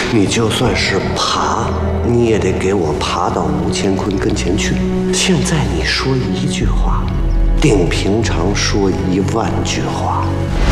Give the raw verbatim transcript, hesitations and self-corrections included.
你就算是爬，你也得给我爬到吴乾坤跟前去。现在你说一句话，定平常说一万句话。